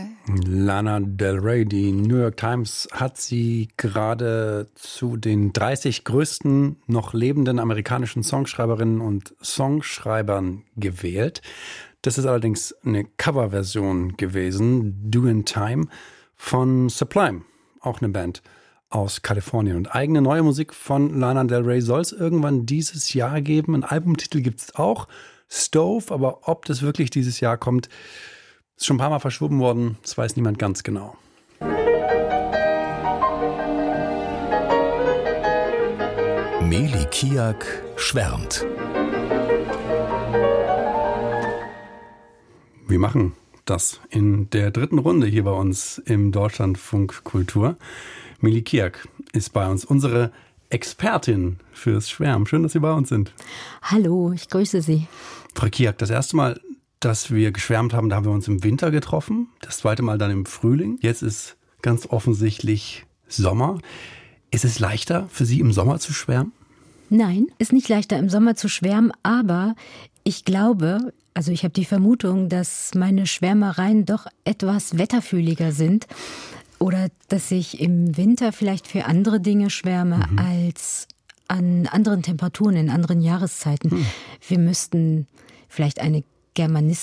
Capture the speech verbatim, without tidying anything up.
Lana Del Rey, die New York Times hat sie gerade zu den dreißig größten noch lebenden amerikanischen Songschreiberinnen und Songschreibern gewählt. Das ist allerdings eine Coverversion gewesen, Do in Time, von Sublime, auch eine Band aus Kalifornien. Und eigene neue Musik von Lana Del Rey soll es irgendwann dieses Jahr geben. Einen Albumtitel gibt es auch, Stove, aber ob das wirklich dieses Jahr kommt, ist schon ein paar Mal verschoben worden, das weiß niemand ganz genau. Meli Kiak schwärmt. Wir machen das in der dritten Runde hier bei uns im Deutschlandfunk Kultur. Meli Kiak ist bei uns, unsere Expertin fürs Schwärmen. Schön, dass Sie bei uns sind. Hallo, ich grüße Sie. Frau Kiak, das erste Mal, dass wir geschwärmt haben, da haben wir uns im Winter getroffen. Das zweite Mal dann im Frühling. Jetzt ist ganz offensichtlich Sommer. Ist es leichter für Sie, im Sommer zu schwärmen? Nein, ist nicht leichter, im Sommer zu schwärmen, aber ich glaube, also ich habe die Vermutung, dass meine Schwärmereien doch etwas wetterfühliger sind oder dass ich im Winter vielleicht für andere Dinge schwärme mhm. als an anderen Temperaturen, in anderen Jahreszeiten. Mhm. Wir müssten vielleicht eine Germanistik